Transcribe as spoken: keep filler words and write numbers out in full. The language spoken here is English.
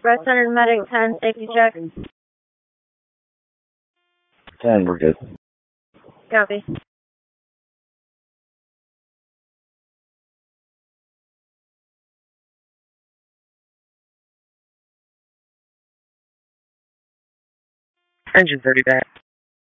Red Center Medic ten, safety check. ten, we're good. Copy. Engine thirty back.